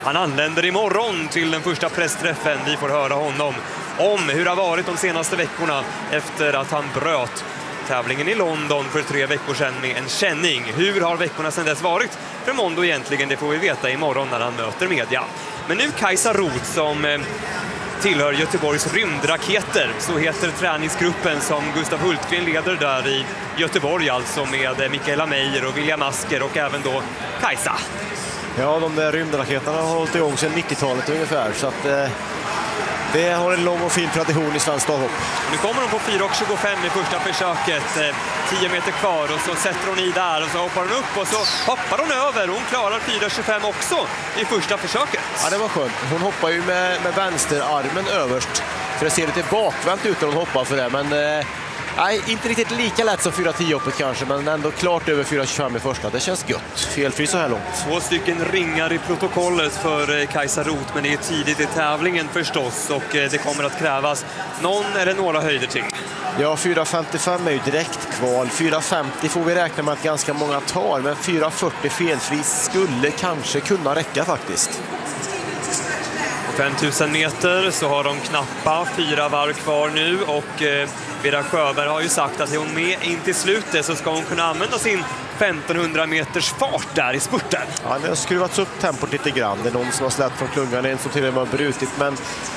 Han anländer imorgon till den första pressträffen. Vi får höra honom om hur det har varit de senaste veckorna efter att han bröt tävlingen i London för 3 veckor sedan med en känning. Hur har veckorna sedan dess varit för Mondo egentligen? Det får vi veta imorgon när han möter media. Men nu Kajsa Roth som tillhör Göteborgs rymdraketer, så heter träningsgruppen som Gustav Hultgren leder där i Göteborg, alltså med Mikaela Meijer och William Asker och även då Kajsa. Ja, de där rymdraketerna har hållit igång sedan 90-talet ungefär, så att det har en lång och fin tradition i svensk stavhopp. Nu kommer hon på 4,25 i första försöket. 10 meter kvar och så sätter hon i där och så hoppar hon upp och så hoppar hon över. Hon klarar 4,25 också i första försöket. Ja, det var skönt. Hon hoppar ju med vänsterarmen överst. Så det ser lite bakvänt ut när hon hoppar för det. Men nej, inte riktigt lika lätt som 4,10-hoppet kanske, men ändå klart över 4,25 i första. Det känns gött. Felfri så här långt. 2 stycken ringar i protokollet för Kajsa Roth, men det är tidigt i tävlingen förstås och det kommer att krävas någon eller några höjder till. Ja, 4,55 är ju direkt kval. 4,50 får vi räkna med att ganska många tar, men 4,40 felfri skulle kanske kunna räcka faktiskt. 5000 meter så har de knappa 4 varv kvar nu och Vera Sjöberg har ju sagt att är hon med in till slutet så ska hon kunna använda sin 1500 meters fart där i spurten. Ja, det har skruvats upp tempot lite grann. Det är någon som har släppt från klungan, en som till och med har brutit, men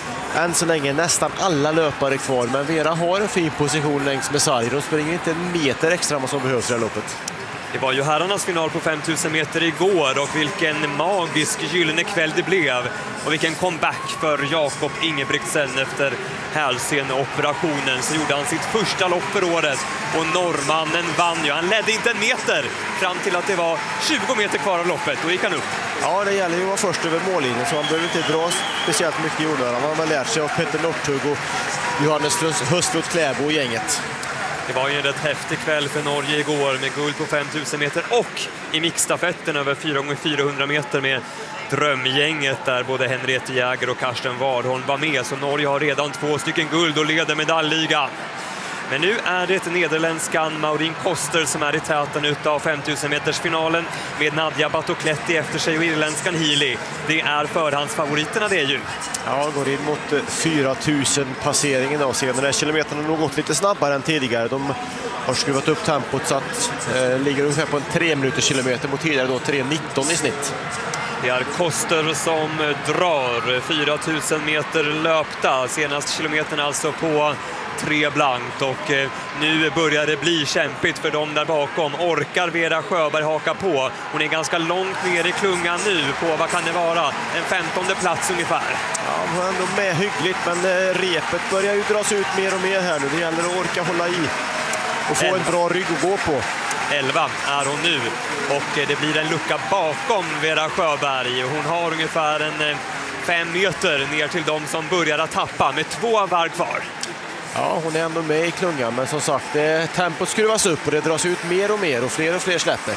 än så länge nästan alla löpare kvar. Men Vera har en fin position längs med sarg. De springer inte en meter extra vad som behövs i det här loppet. Det var ju herrarnas final på 5000 meter igår och vilken magisk gyllene kväll det blev. Och vilken comeback för Jakob Ingebrigtsen efter hälseneoperationen. Så gjorde han sitt första lopp för året och norrmannen vann ju. Han ledde inte en meter fram till att det var 20 meter kvar av loppet. Då gick han upp. Ja, det gäller ju att vara först över mållinjen så han behöver inte dra speciellt mycket i onödan. Han har lärt sig av Petter Northug och Johannes Höstlund Kläbo och gänget. Det var ju en rätt häftig kväll för Norge igår med guld på 5000 meter och i mixstafetten över 4x400 meter med drömgänget där både Henriette Jäger och Karsten Warholm var med. Så Norge har redan 2 stycken guld och leder medaljliga. Men nu är det nederländskan Maureen Koster som är i täten utav 5000 meters finalen med Nadia Batocletti efter sig och irländskan Healy. Det är förhandsfavoriterna det ju. Ja, går in mot 4000 passeringen av sig. Den här kilometern har nog gått lite snabbare än tidigare. De har skruvat upp tempot så att ligger ungefär på en 3 minuters kilometer mot tidigare då 3.19 i snitt. Det är Koster som drar 4000 meter löpta. Senast kilometern alltså på 3 blankt och nu börjar det bli kämpigt för dem där bakom. Orkar Vera Sjöberg haka på? Hon är ganska långt ner i klungan nu på, vad kan det vara? En 15:e plats ungefär. Ja, hon är ändå med hyggligt, men repet börjar ju dras ut mer och mer här nu. Det gäller att orka hålla i och få en bra rygg att gå på. 11 är hon nu och det blir en lucka bakom Vera Sjöberg. Hon har ungefär en 5 meter ner till dem som börjar att tappa med 2 varv kvar. Ja, hon är ändå med i klungan, men som sagt, tempot skruvas upp och det dras ut mer och fler släpper.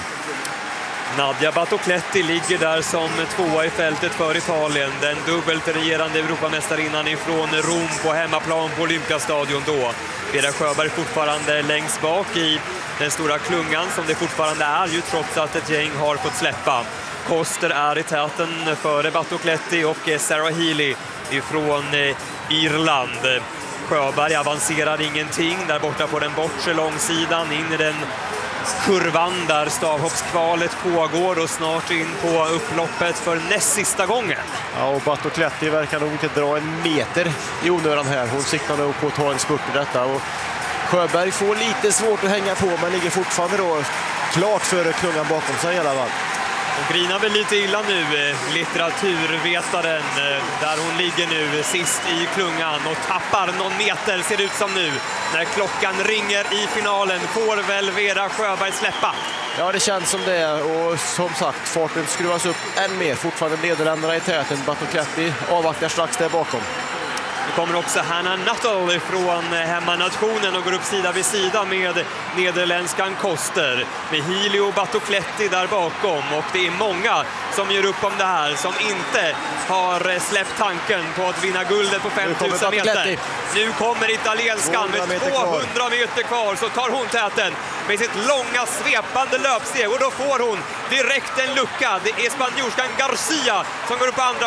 Nadia Batocletti ligger där som 2:a i fältet för Italien. Den dubbelt regerande Europamästarinnan ifrån Rom på hemmaplan på Olympiastadion då. Vera Sjöberg fortfarande längst bak i den stora klungan som det fortfarande är ju trots att ett gäng har fått släppa. Koster är i täten före Batocletti och Sarah Healy ifrån Irland. Sjöberg avancerar ingenting där borta på den bortre långsidan in i den kurvan där stavhoppskvalet pågår och snart in på upploppet för näst sista gången. Ja, och Batocletti verkar nog inte dra en meter i onödan här. Hon siktar nog på att ta en spurt i detta och Sjöberg får lite svårt att hänga på men ligger fortfarande då klart före klungan bakom sig i alla fall. Hon grinar väl lite illa nu, litteraturvetaren, där hon ligger nu sist i klungan och tappar någon meter ser det ut som nu. När klockan ringer i finalen får väl Vera Sjöberg släppa. Ja, det känns som det och som sagt, farten skruvas upp än mer. Fortfarande Nederländerna i täten, Batocletti avvaktar strax där bakom. Nu kommer också Hannah Nuttall från hemmanationen och går upp sida vid sida med nederländskan Koster. Med Healy och Batocletti där bakom. Och det är många som gör upp om det här, som inte har släppt tanken på att vinna guldet på 5000 meter. Nu kommer italienskan med 200 meter kvar, så tar hon täten med sitt långa svepande löpsteg och då får hon direkt en lucka. Det är spanjorskan Garcia som går upp på andra